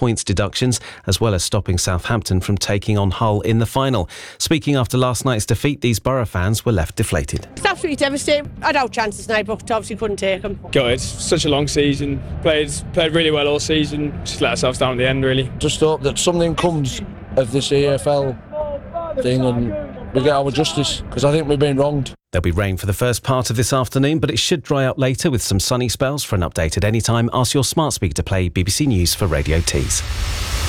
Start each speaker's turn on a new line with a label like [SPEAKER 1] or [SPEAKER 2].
[SPEAKER 1] points deductions, as well as stopping Southampton from taking on Hull in the final. Speaking after last night's defeat, these Borough fans were left deflated.
[SPEAKER 2] It's absolutely devastating. I had no chances now, but obviously couldn't take them.
[SPEAKER 3] Gutted. Such a long season. Played really well all season. Just let ourselves down at the end, really.
[SPEAKER 4] Just hope that something comes of this EFL thing and we get our justice, because I think we've been wronged.
[SPEAKER 1] There'll be rain for the first part of this afternoon, but it should dry up later with some sunny spells. For an update at any time, ask your smart speaker to play BBC News for Radio Tees.